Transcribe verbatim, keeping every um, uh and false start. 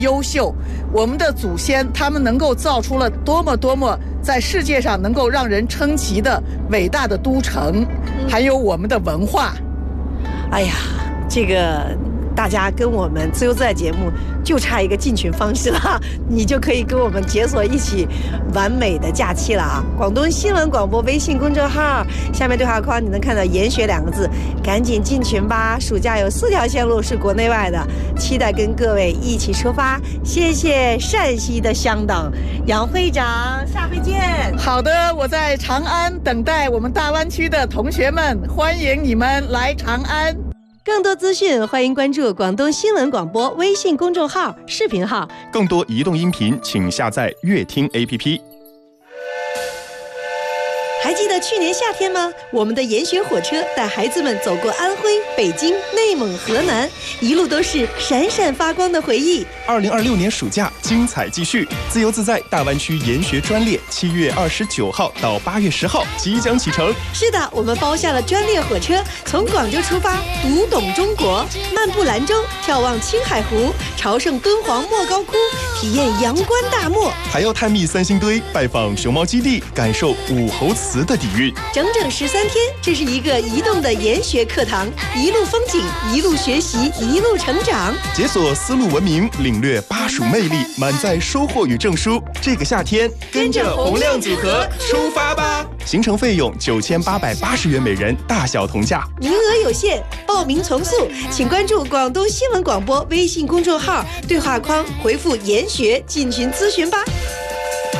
优秀，我们的祖先他们能够造出了多么多么在世界上能够让人称奇的伟大的都城，还有我们的文化。 哎呀，这个大家跟我们自由自在节目就差一个进群方式了，你就可以跟我们解锁一起完美的假期了啊！广东新闻广播微信公众号下面对话框你能看到研学两个字，赶紧进群吧！暑假有四条线路是国内外的，期待跟各位一起出发。谢谢陕西的乡党杨会长，下回见。 好的，我在长安等待我们大湾区的同学们，欢迎你们来长安。 更多资讯，欢迎关注广东新闻广播微信公众号、视频号。 更多移动音频，请下载乐听 A P P。 还记得去年夏天吗？我们的研学火车带孩子们走过安徽、北京、内蒙、河南，一路都是闪闪发光的回忆。 二零二六年暑假精彩继续，自由自在大湾区研学专列七月二十九号到八月十号即将启程。 是的，我们包下了专列火车，从广州出发，读懂中国，漫步兰州，眺望青海湖，朝圣敦煌莫高窟，体验阳关大漠， 还要探秘三星堆，拜访熊猫基地，感受武侯祠的底蕴。 整整十三天，这是一个移动的研学课堂，一路风景，一路学习，一路成长， 解锁丝路文明，领略巴蜀魅力，满载收获与证书。这个夏天，跟着洪亮组合出发吧！行程费用九千八百八十元每人，大小同价， 名额有限，报名从速，请关注广东新闻广播微信公众号，对话框回复研学进群咨询吧。